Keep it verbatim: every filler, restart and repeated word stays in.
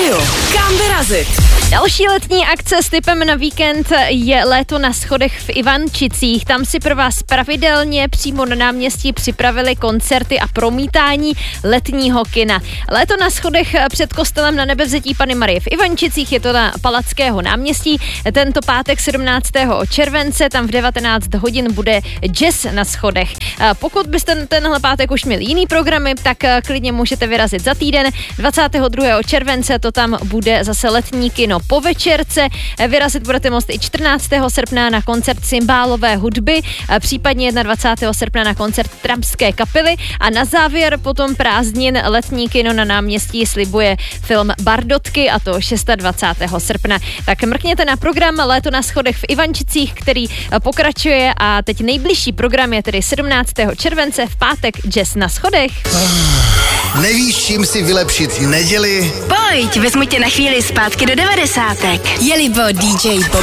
rádiu. Kam vyrazit? Další letní akce s tipem na víkend je Léto na schodech v Ivančicích. Tam si pro vás pravidelně přímo na náměstí připravili koncerty a promítání letního kina. Léto na schodech před kostelem Na Nebevzetí Panny Marie v Ivančicích, je to na Palackého náměstí. Tento pátek sedmnáctého července tam v devatenáct hodin bude jazz na schodech. Pokud byste tenhle pátek už měli jiný programy, tak klidně můžete vyrazit za týden. dvacátého druhého července to tam bude zase letní kino po večerce. Vyrazit budete moct i čtrnáctého srpna na koncert cymbálové hudby, případně dvacátého prvního srpna na koncert Trampské kapely a na závěr potom prázdnin letní kino na náměstí slibuje film Bardotky, a to dvacátého šestého srpna. Tak mrkněte na program Léto na schodech v Ivančicích, který pokračuje, a teď nejbližší program je tedy sedmnáctého července v pátek jazz na schodech. Nevíš, čím si vylepšit neděli? Pojď, vezmu tě na chvíli zpátky do devadesátek. Je-li bo dý džej Bob